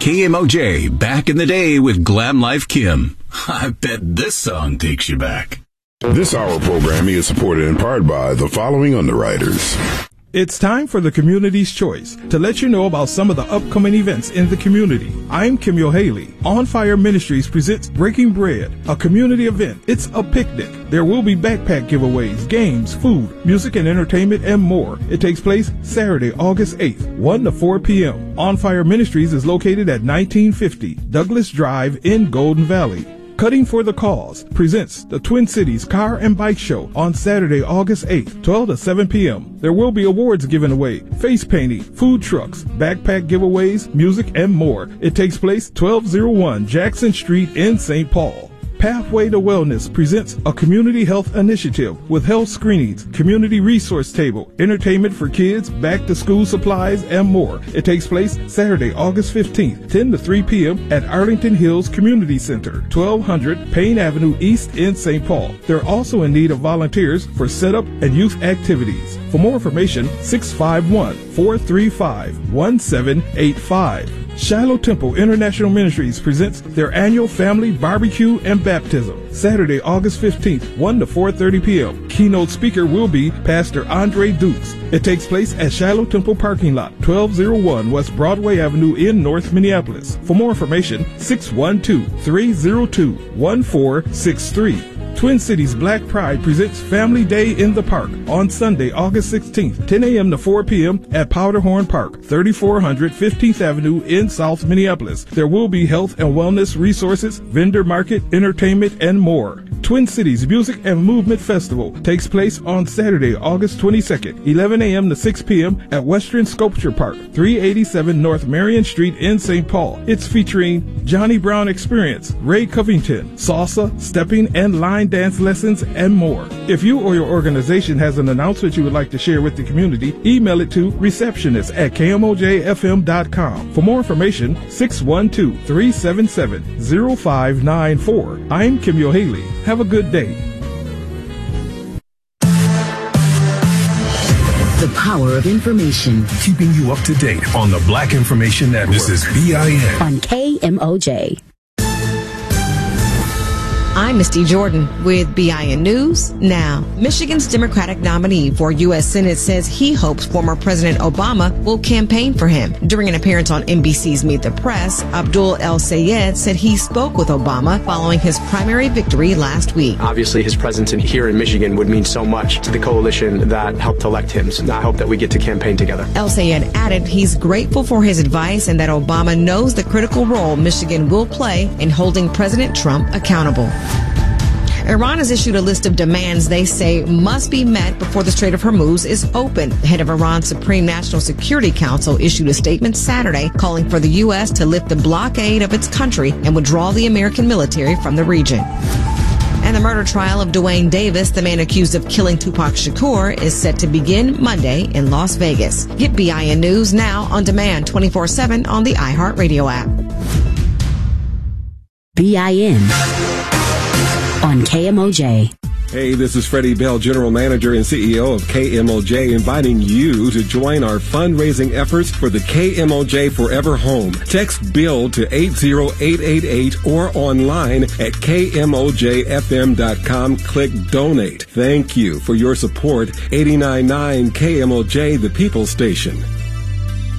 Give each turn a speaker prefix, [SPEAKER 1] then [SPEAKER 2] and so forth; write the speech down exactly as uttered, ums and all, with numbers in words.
[SPEAKER 1] K M O J, back in the day with Glam Life Kim. I bet this song takes you back.
[SPEAKER 2] This hour programming is supported in part by the following underwriters.
[SPEAKER 3] It's time for the Community's Choice to let you know about some of the upcoming events in the community. I'm Kim Haley. On Fire Ministries presents Breaking Bread, a community event. It's a picnic. There will be backpack giveaways, games, food, music and entertainment, and more. It takes place Saturday, August eighth, one to four p.m. On Fire Ministries is located at nineteen fifty Douglas Drive in Golden Valley. Cutting for the Cause presents the Twin Cities Car and Bike Show on Saturday, August eighth, twelve to seven p.m. There will be awards given away, face painting, food trucks, backpack giveaways, music, and more. It takes place twelve oh one Jackson Street in Saint Paul. Pathway to Wellness presents a community health initiative with health screenings, community resource table, entertainment for kids, back to school supplies, and more. It takes place Saturday, August fifteenth, ten to three p.m. at Arlington Hills Community Center, twelve hundred Payne Avenue East in Saint Paul. They're also in need of volunteers for setup and youth activities. For more information, six five one, four three five, one seven eight five. Shiloh Temple International Ministries presents their annual family barbecue and baptism, Saturday, August fifteenth, one to four thirty p.m. Keynote speaker will be Pastor Andre Dukes. It takes place at Shiloh Temple parking lot, twelve oh one West Broadway Avenue in North Minneapolis. For more information, six one two, three oh two, one four six three. Twin Cities Black Pride presents Family Day in the Park on Sunday, August sixteenth, ten a.m. to four p.m. at Powderhorn Park, thirty-four hundred fifteenth Avenue in South Minneapolis. There will be health and wellness resources, vendor market, entertainment, and more. Twin Cities Music and Movement Festival takes place on Saturday, August twenty-second, eleven a.m. to six p.m. at Western Sculpture Park, three eighty-seven North Marion Street in Saint Paul. It's featuring Johnny Brown Experience, Ray Covington, salsa, stepping, and line dance lessons, and more. If you or your organization has an announcement you would like to share with the community, email it to receptionist at k m o j f m dot com. For more information, six one two, three seven seven, oh five nine four. I'm Kim Haley. Have a good day.
[SPEAKER 4] The power of information.
[SPEAKER 5] Keeping you up to date on the Black Information Network. This is B I N.
[SPEAKER 4] On K M O J.
[SPEAKER 6] I'm Misty Jordan with B I N News Now. Michigan's Democratic nominee for U S Senate says he hopes former President Obama will campaign for him. During an appearance on N B C's Meet the Press, Abdul El-Sayed said he spoke with Obama following his primary victory last week.
[SPEAKER 7] Obviously, his presence in, here in Michigan would mean so much to the coalition that helped elect him. So I hope that we get to campaign together.
[SPEAKER 6] El-Sayed added he's grateful for his advice and that Obama knows the critical role Michigan will play in holding President Trump accountable. Iran has issued a list of demands they say must be met before the Strait of Hormuz is open. The head of Iran's Supreme National Security Council issued a statement Saturday calling for the U S to lift the blockade of its country and withdraw the American military from the region. And the murder trial of Dwayne Davis, the man accused of killing Tupac Shakur, is set to begin Monday in Las Vegas. Get B I N News Now on demand twenty-four seven on the iHeartRadio app.
[SPEAKER 4] B I N on K M O J.
[SPEAKER 8] Hey, this is Freddie Bell, General Manager and C E O of K M O J, inviting you to join our fundraising efforts for the K M O J Forever Home. Text BUILD to eight zero eight eight eight or online at k m o j f m dot com. Click Donate. Thank you for your support. eighty-nine point nine K M O J, the People Station.